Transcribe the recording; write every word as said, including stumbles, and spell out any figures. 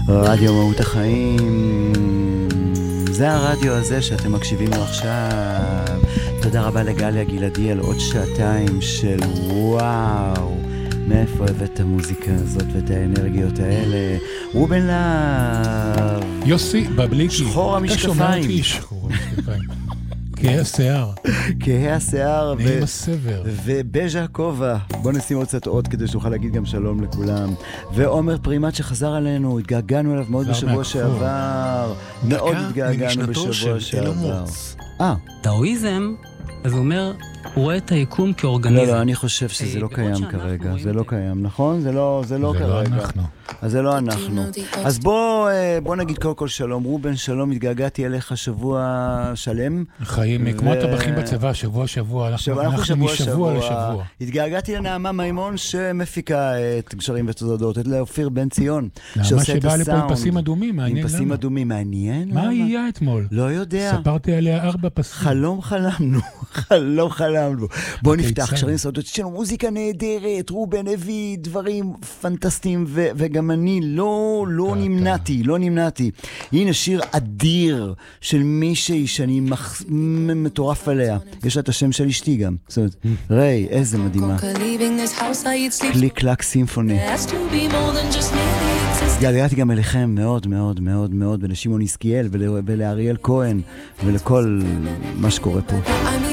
רדיו מהות החיים, זה הרדיו הזה שאתם מקשיבים לו עכשיו. תודה רבה לגליה גלעדי על עוד שעתיים של וואו, מאיפה הבאת את המוזיקה הזאת ואת האנרגיות האלה? רובן להב, יוסי בבליקי, שחור המשקפיים, שחור המשקפיים, כהי השיער, כהי השיער נעים הסבר, ובז'ה כובע. בוא נשים עוד קצת עוד כדי שנוכל להגיד גם שלום לכולם. ועומר פרימט שחזר עלינו, התגעגענו אליו מאוד בשבוע שעבר, מאוד התגעגענו בשבוע שעבר. אה, טאואיזם, אז הוא אומר, הוא רואה את היקום כאורגניזם. לא, לא, אני חושב שזה לא קיים כרגע, זה לא קיים, נכון? זה לא, זה לא כרגע. אז זה לא אנחנו. אז בוא, בוא נגיד קודם כל שלום. רובן, שלום, התגעגעתי אליך שבוע שלם. חיים, כמו הטבחים בצבא, שבוע שבוע, אנחנו משבוע לשבוע. התגעגעתי לנעמה מימון שמפיקה את גשרים ותודות, את לאופיר בן ציון, נעמה שבאה לפה עם פסים אדומים, מעניין למה. עם פסים אדומים, מעניין למה. מה היה אתמול? לא יודע. ספרתי עליה ארבע פסים. חלום חלמנו, חלום חלמנו. בוא נפתח, גשרים ותודות, יש לנו מוזיקה נהדרת, רובן הביא דברים פנטסטיים וגם אני לא, לא נמנעתי, לא נמנעתי. הנה שיר אדיר של מישהי שאני מח... מטורף עליה. יש לה את השם של אשתי גם. זאת אומרת, ריי, איזה מדהימה. קליק קלק סימפוני. התגעגעתי גם אליכם מאוד מאוד מאוד מאוד, ולשמעון עסקיאל ולאריאל כהן ולכל מה שקורה פה.